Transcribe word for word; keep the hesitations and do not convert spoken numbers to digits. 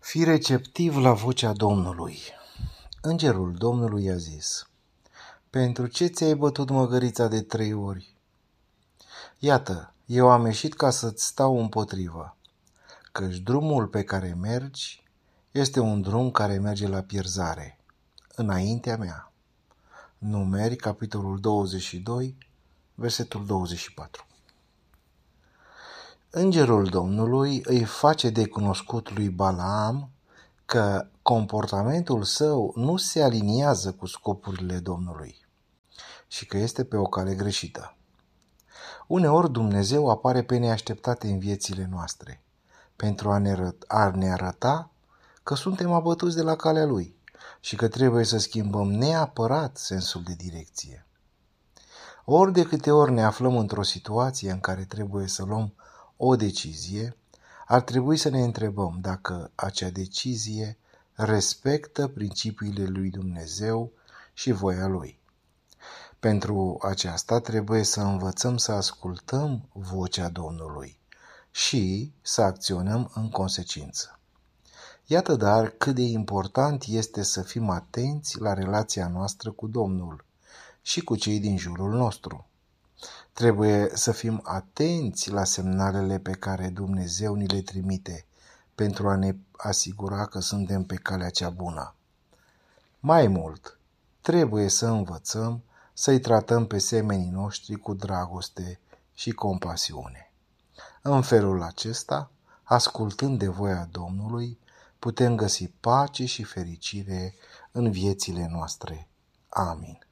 Fii receptiv la vocea Domnului. Îngerul Domnului i-a zis: pentru ce ți-ai bătut măgărița de trei ori? Iată, eu am ieșit ca să-ți stau împotrivă, căci drumul pe care mergi este un drum care merge la pierzare, înaintea mea. Numeri, capitolul douăzeci și doi, versetul douăzeci și patru. Îngerul Domnului îi face de cunoscut lui Balaam că comportamentul său nu se aliniază cu scopurile Domnului și că este pe o cale greșită. Uneori Dumnezeu apare pe neașteptate în viețile noastre pentru a ne, arăta, a ne arăta că suntem abătuți de la calea Lui și că trebuie să schimbăm neapărat sensul de direcție. Ori de câte ori ne aflăm într-o situație în care trebuie să luăm o decizie, ar trebui să ne întrebăm dacă acea decizie respectă principiile lui Dumnezeu și voia Lui. Pentru aceasta trebuie să învățăm să ascultăm vocea Domnului și să acționăm în consecință. Iată dar cât de important este să fim atenți la relația noastră cu Domnul și cu cei din jurul nostru. Trebuie să fim atenți la semnalele pe care Dumnezeu ni le trimite pentru a ne asigura că suntem pe calea cea bună. Mai mult, trebuie să învățăm să-i tratăm pe semenii noștri cu dragoste și compasiune. În felul acesta, ascultând de voia Domnului, putem găsi pace și fericire în viețile noastre. Amin.